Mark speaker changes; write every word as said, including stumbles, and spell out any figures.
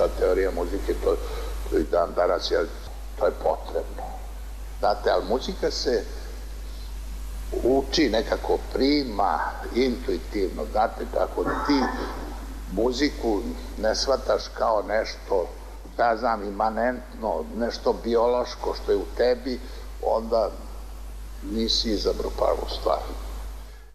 Speaker 1: ta teorija muzike, to i dan danas, to je potrebno. Znate, ali muzika se uči, nekako prima, intuitivno, znate, tako da ti muziku ne shvataš kao nešto, ja znam, imanentno, nešto biološko što je u tebi, onda nisi izabrao pravu stvar.